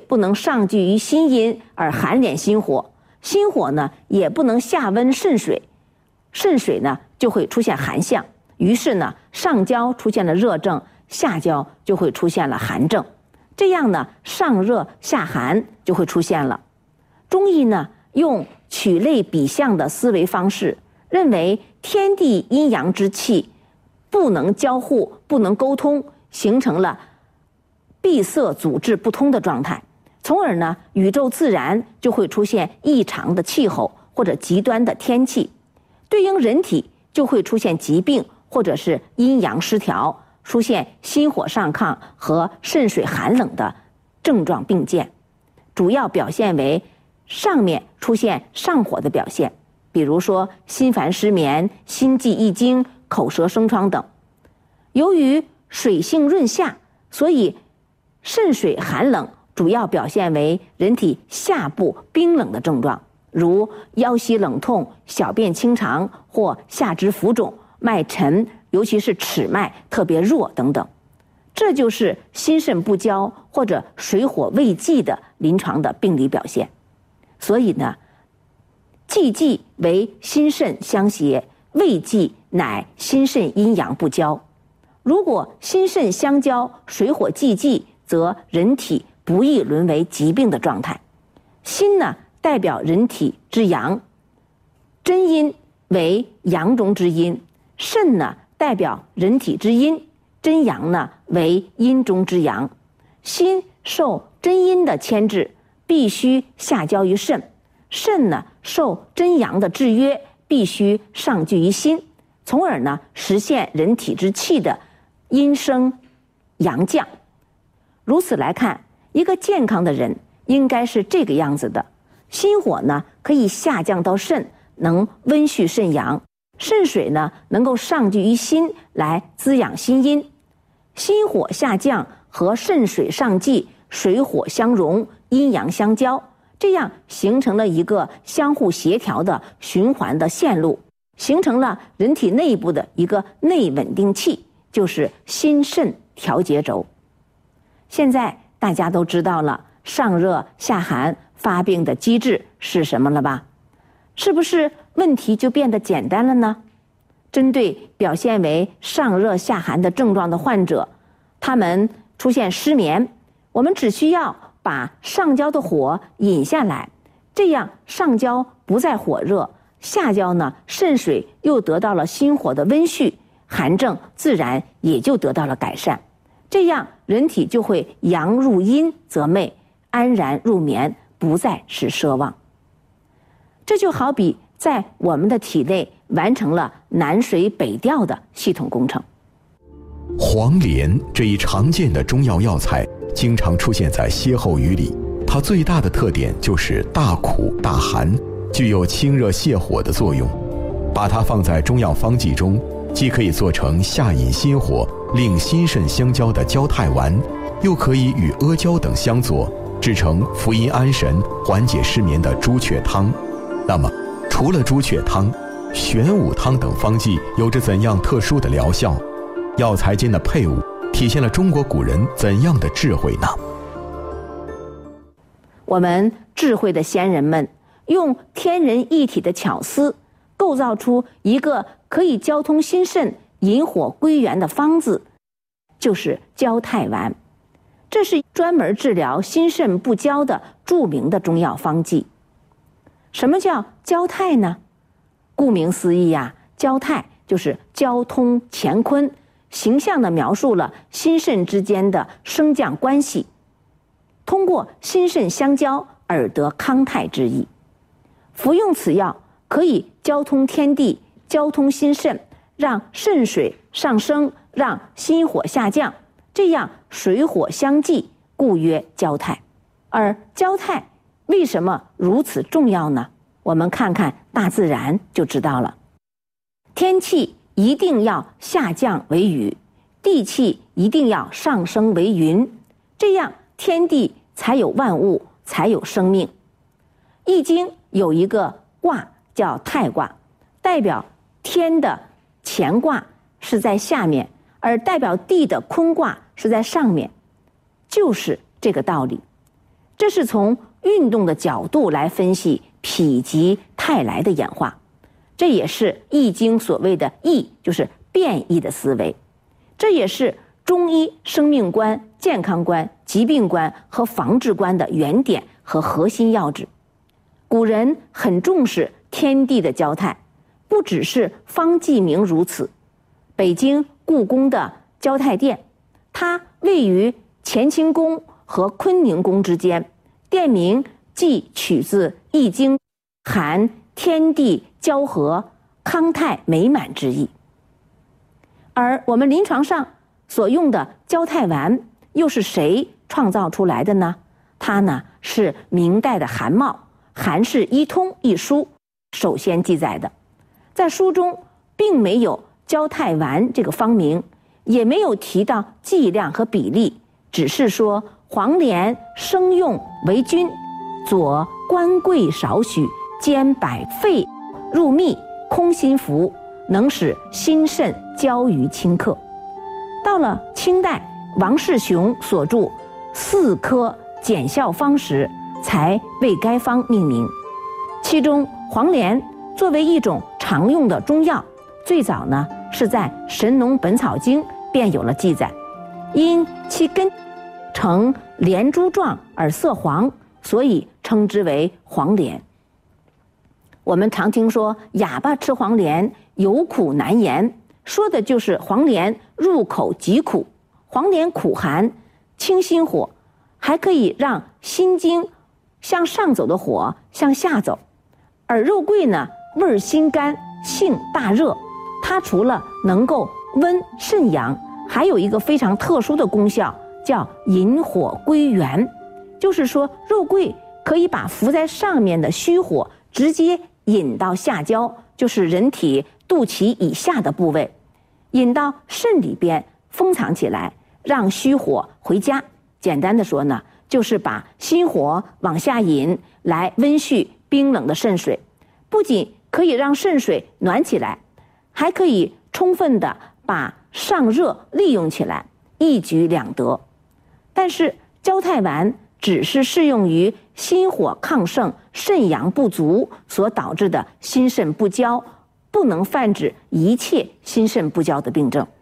不能上聚于心阴而寒敛心火，心火呢也不能下温肾水，肾水呢就会出现寒象，于是呢上焦出现了热症，下焦就会出现了寒症，这样呢上热下寒就会出现了。中医呢用取类比象的思维方式，认为天地阴阳之气不能交互，不能沟通，形成了闭塞阻滞不通的状态，从而呢宇宙自然就会出现异常的气候或者极端的天气，对应人体就会出现疾病或者是阴阳失调，出现心火上亢和肾水寒冷的症状并见，主要表现为上面出现上火的表现，比如说心烦失眠、心悸易惊、口舌生疮等。由于水性润下，所以肾水寒冷主要表现为人体下部冰冷的症状，如腰膝冷痛、小便清长或下肢浮肿、脉沉，尤其是尺脉特别弱等等。这就是心肾不交或者水火未济的临床的病理表现。所以呢，既济为心肾相邪，未济乃心肾阴阳不交。如果心肾相交，水火既济，则人体不易沦为疾病的状态。心呢，代表人体之阳，真阴为阳中之阴；肾呢，代表人体之阴，真阳呢为阴中之阳。心受真阴的牵制，必须下交于肾；肾呢受真阳的制约，必须上聚于心，从而呢实现人体之气的阴升阳降。如此来看，一个健康的人应该是这个样子的：心火呢可以下降到肾，能温煦肾阳；肾水呢能够上聚于心，来滋养心阴。心火下降和肾水上济，水火相融，阴阳相交，这样形成了一个相互协调的循环的线路，形成了人体内部的一个内稳定器，就是心肾调节轴。现在大家都知道了上热下寒发病的机制是什么了吧？是不是问题就变得简单了呢？针对表现为上热下寒的症状的患者，他们出现失眠，我们只需要把上焦的火引下来，这样上焦不再火热，下焦呢肾水又得到了心火的温煦，寒症自然也就得到了改善，这样人体就会阳入阴则寐，安然入眠，不再是奢望。这就好比在我们的体内完成了南水北调的系统工程。 黄连这一常见的中药药材经常出现在歇后语里，它最大的特点就是大苦大寒，具有清热泻火的作用。把它放在中药方剂中，既可以做成下引心火、令心肾相交的焦太丸，又可以与阿胶等相佐，制成扶阴安神、缓解失眠的朱雀汤。那么，除了朱雀汤，玄武汤等方剂有着怎样特殊的疗效？药材间的配伍体现了中国古人怎样的智慧呢？ 我们智慧的先人们用天人一体的巧思，构造出一个可以交通心肾、引火归元的方子，就是焦太丸。这是专门治疗心肾不交的著名的中药方剂。什么叫交太呢？顾名思义呀，交太就是交通乾坤，形象地描述了心肾之间的升降关系，通过心肾相交而得康泰之意。服用此药可以交通天地，交通心肾，让肾水上升，让心火下降，这样水火相济，故曰交太。而交太为什么如此重要呢？我们看看大自然就知道了。天气一定要下降为雨，地气一定要上升为云，这样天地才有万物，才有生命。易经有一个卦叫太卦，代表天的乾卦是在下面，而代表地的坤卦是在上面，就是这个道理。 这是从运动的角度来分析否极泰来的演化，这也是《易经》所谓的易，就是变异的思维，这也是中医生命观、健康观、疾病观和防治观的原点和核心要旨。古人很重视天地的交泰，不只是方济民如此。北京故宫的交泰殿，它位于乾清宫和坤宁宫之间，殿名即取自《易经》含天地交合、康泰美满之意。而我们临床上所用的交泰丸又是谁创造出来的呢？它呢是明代的韩茂《韩氏医通》一书首先记载的，在书中并没有交泰丸这个方名，也没有提到剂量和比例，只是说黄连生用为君，佐官桂少许，兼百肺入秘，空心服，能使心肾交于顷刻。到了清代，王世雄所著《4科减效方》时，才为该方命名。其中黄连作为一种常用的中药，最早呢是在《神农本草经》便有了记载，因其根呈连珠状而色黄，所以称之为黄连。我们常听说哑巴吃黄连有苦难言，说的就是黄连入口极苦。黄连苦寒，清心火，还可以让心经向上走的火向下走。而肉桂呢，味辛甘，性大热，它除了能够温肾阳，还有一个非常特殊的功效，叫引火归元。就是说肉桂可以把浮在上面的虚火直接引到下焦，就是人体肚脐以下的部位，引到肾里边封藏起来，让虚火回家。简单的说呢，就是把心火往下引，来温煦冰冷的肾水。不仅可以让肾水暖起来，还可以充分的把上热利用起来，一举两得。但是交泰丸只是适用于心火亢盛、肾阳不足所导致的心肾不交，不能泛指一切心肾不交的病症。